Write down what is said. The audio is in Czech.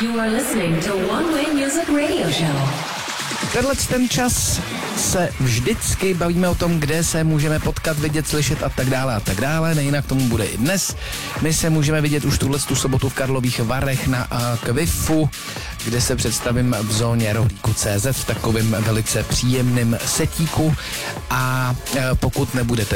You are listening to One Way Music Radio Show. Tenhle ten čas se vždycky bavíme o tom, kde se můžeme potkat, vidět, slyšet a tak dále, nejinak tomu bude i dnes. My se můžeme vidět už tu sobotu v Karlových Varech na Kvifu, kde se představím v zóně rohlíku CZ v takovém velice příjemném setíku a pokud nebudete